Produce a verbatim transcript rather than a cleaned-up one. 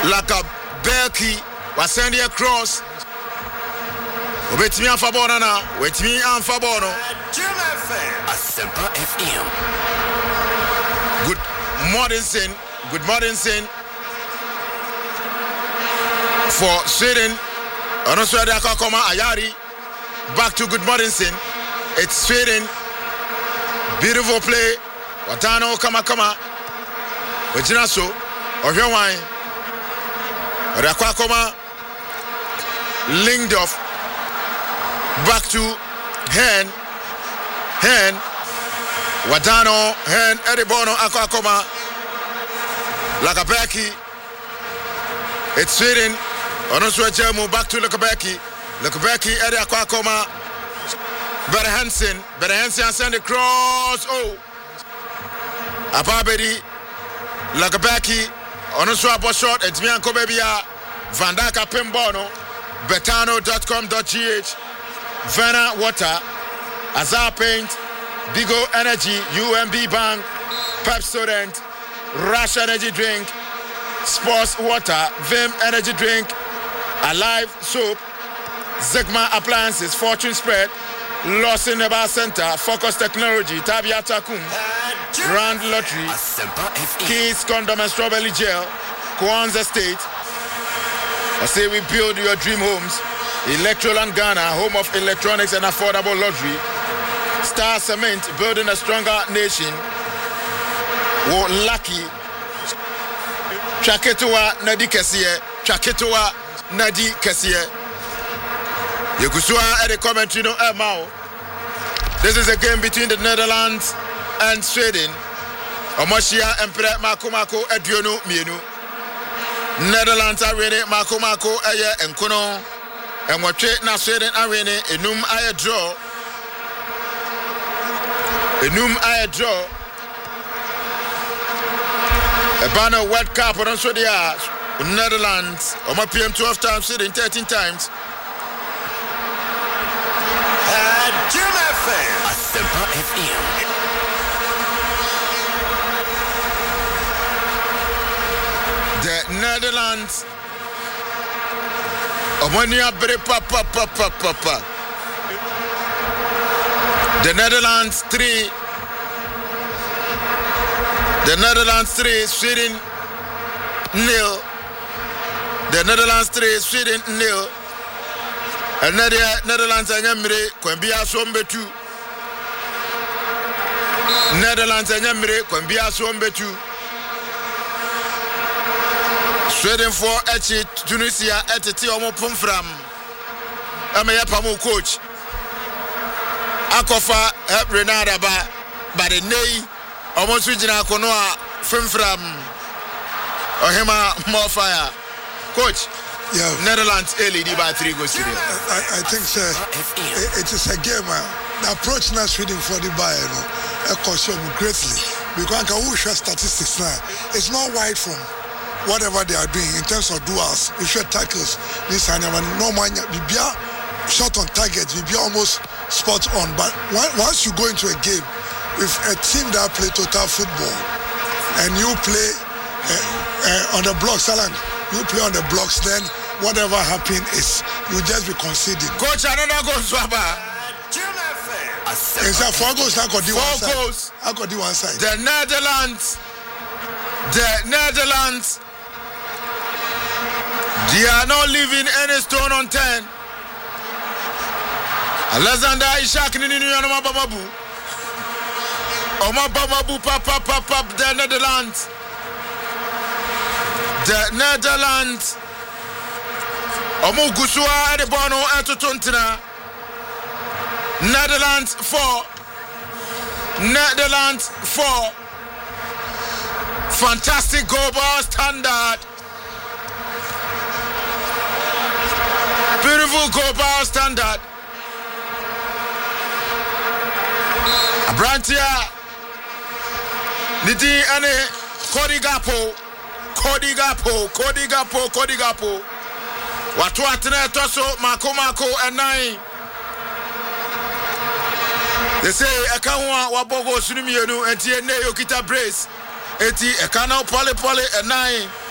like a Belki was sending across. Wait me on Fabona, wait me on Fabono. Asempa F M. Good morning, sin. Good morning, sin. For Sweden, and also the Akakoma Ayari. Back to good morning, sin. It's Sweden. Beautiful play. Watano kama kama. Wajina so. Ohyo wine. Rakakoma. Lingdorf. Back to Hen. Hen. Watano. Hen. Edibono. Akakoma. Lakabeki. It's Sweden. Onoswe Jemu. Back to Lakabeki. Lakabeki. Edi Akakoma. Better Hansen. Better Hansen send the cross. Oh. Apabedi. Lakabeki. Onoswe Abo shot. It's me and Kobebia. Vandaka Pimbono. Betano dot com dot g h. Vena Water. Azar Paint. Bigo Energy. U M B Bank. Pep Student. Rush Energy Drink. Sports Water. Vim Energy Drink. Alive Soap. Zegma Appliances. Fortune Spread. Lawson Neba Center. Focus Technology. Tabia Takum. Grand Lottery. Keys Condom and Strawberry Gel. Kwanzaa State. I say we build your dream homes. Electroland Ghana, home of electronics and affordable luxury. Star Cement, building a stronger nation. Wo Lucky. Chaketua Nadi Kesiye. Chaketua Nadi Kesiye. Yekusua at the commentary no Emao. This is a game between the Netherlands and Sweden. Omoshia Emperor Makomako Ediono Mienu. Netherlands are winning Makomako Aya and Kono. And what trade now Sweden are winning Enum Aya draw. Enum Aya draw. A banner World Cup on Australia. Netherlands. Oma P M twelve times, Sweden thirteen times. Asempa F M. The Netherlands. Omonia bre papa papa papa. The Netherlands three. The Netherlands three, Sweden nil. The Netherlands three, Sweden nil. And the Netherlands and Yamre, Kwambia Sombe two. Netherlands and Yamre, Kwambia Sombe two. Sweden for Echi, Tunisia, Etiti, Omo Pumfram. Amaya Pamu coach. Akofa, help Renada ba, but the Nay, Omo Sujina Konoa, Fumfram. Ohima, more fire. Coach. Yeah. Netherlands L E D by three goals. I, I think sir, it, it is a game. Uh, the approach now Sweden for the buy, you know, it costs greatly because I can show statistics now. It's not wide from whatever they are doing in terms of duels. We show tackles. This and no man, we be shot on target. We be almost spot on. But once you go into a game with a team that play total football and you play uh, uh, on the blocks, Alan. You play on the blocks, then whatever happen is you just be conceding. Coach, another goal, Swaba. It's a four goals. I got the one side. Goals. I got the one side. The Netherlands, the Netherlands, they are not leaving any stone unturned. Alexander Ishak ni ni yana mababu. Oma bababu papa papa the Netherlands. The Netherlands. Omo Gusua de Bono Etotontina. Netherlands four. Netherlands four. Fantastic goal ball standard. Beautiful goal ball standard. Abrantia. Nidi ane Cody Gapo. Cody Gapo, Cody Gapo, Cody Gapo. Watu atene toso mako mako and nine. They say Ekawa Wabogo Sunimienu and T N A Yokita Brace. Eti Ekana Pole Pole and nine.